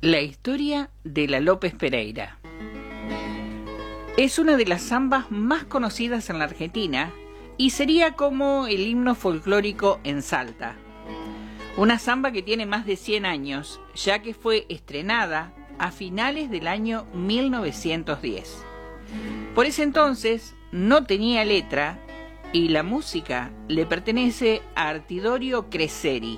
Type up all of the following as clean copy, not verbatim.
La historia de la López Pereira. Es una de las zambas más conocidas en la Argentina y sería como el himno folclórico en Salta. Una zamba que tiene más de 100 años, ya que fue estrenada a finales del año 1910. Por ese entonces no tenía letra y la música le pertenece a Artidorio Creseri.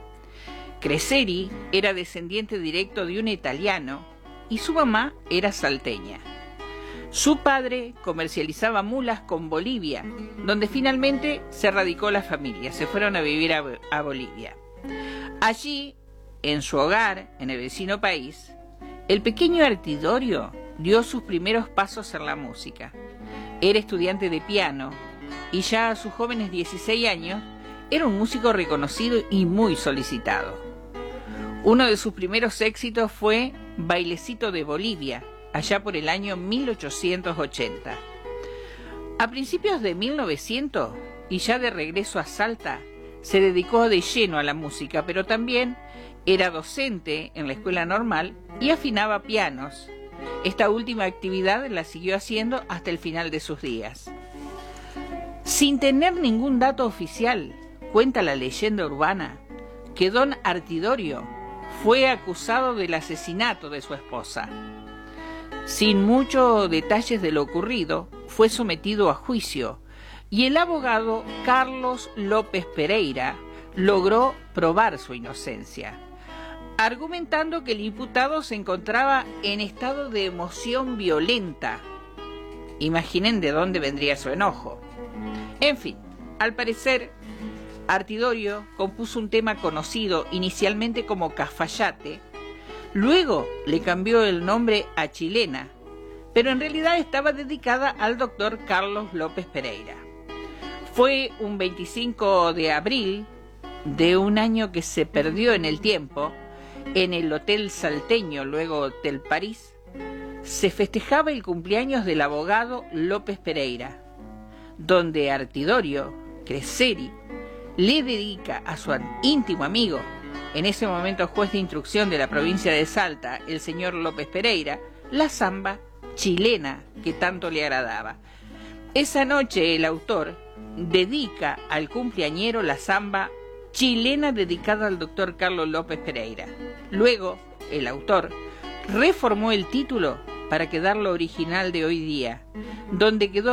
Creseri era descendiente directo de un italiano y su mamá era salteña. Su padre comercializaba mulas con Bolivia, donde finalmente se radicó la familia, se fueron a vivir a Bolivia. Allí, en su hogar, en el vecino país, el pequeño Artidorio dio sus primeros pasos en la música. Era estudiante de piano y ya a sus jóvenes 16 años era un músico reconocido y muy solicitado. Uno de sus primeros éxitos fue Bailecito de Bolivia, allá por el año 1880. A principios de 1900, y ya de regreso a Salta, se dedicó de lleno a la música, pero también era docente en la escuela normal y afinaba pianos. Esta última actividad la siguió haciendo hasta el final de sus días. Sin tener ningún dato oficial, cuenta la leyenda urbana que don Artidorio fue acusado del asesinato de su esposa. Sin muchos detalles de lo ocurrido, fue sometido a juicio y el abogado Carlos López Pereira logró probar su inocencia, argumentando que el imputado se encontraba en estado de emoción violenta. Imaginen de dónde vendría su enojo. En fin, al parecer, Artidorio compuso un tema conocido inicialmente como Cafayate, luego le cambió el nombre a Chilena, pero en realidad estaba dedicada al doctor Carlos López Pereira. Fue un 25 de abril de un año que se perdió en el tiempo, en el Hotel Salteño, luego Hotel París, se festejaba el cumpleaños del abogado López Pereira, donde Artidorio Creseri le dedica a su íntimo amigo, en ese momento juez de instrucción de la provincia de Salta, el señor López Pereira, la zamba chilena que tanto le agradaba. Esa noche el autor dedica al cumpleañero la zamba chilena dedicada al doctor Carlos López Pereira. Luego, el autor reformó el título para quedar lo original de hoy día, donde quedó